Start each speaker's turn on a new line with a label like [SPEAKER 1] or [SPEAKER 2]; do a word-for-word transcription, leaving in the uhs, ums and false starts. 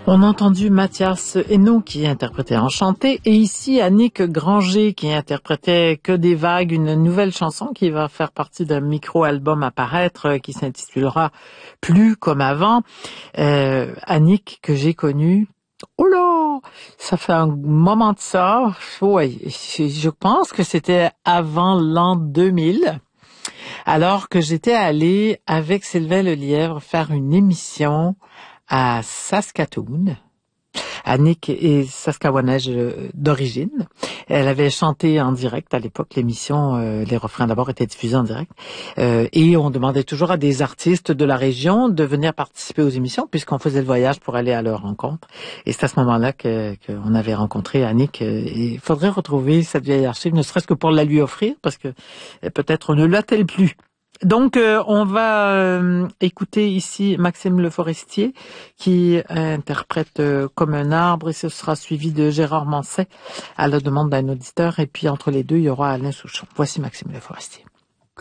[SPEAKER 1] On a entendu Mathias Henault qui interprétait Enchanté et ici Annick Granger qui interprétait Que des vagues, une nouvelle chanson qui va faire partie d'un micro-album à paraître qui s'intitulera Plus comme avant. Euh, Annick que j'ai connue, oh là, ça fait un moment de ça, ouais, je pense que c'était avant l'an deux mille. Alors que j'étais allée avec Sylvain Lelièvre faire une émission à Saskatoon. Annick est saskatchawanaise d'origine. Elle avait chanté en direct à l'époque. L'émission, euh, les refrains d'abord étaient diffusés en direct. Euh, et on demandait toujours à des artistes de la région de venir participer aux émissions puisqu'on faisait le voyage pour aller à leur rencontre. Et c'est à ce moment-là que qu'on avait rencontré Annick. Et il faudrait retrouver cette vieille archive, ne serait-ce que pour la lui offrir parce que peut-être ne l'a-t-elle plus. Donc, euh, on va euh, écouter ici Maxime Le Forestier qui euh, interprète euh, Comme un arbre et ce sera suivi de Gérard Manset à la demande d'un auditeur. Et puis, entre les deux, il y aura Alain Souchon. Voici Maxime Le Forestier.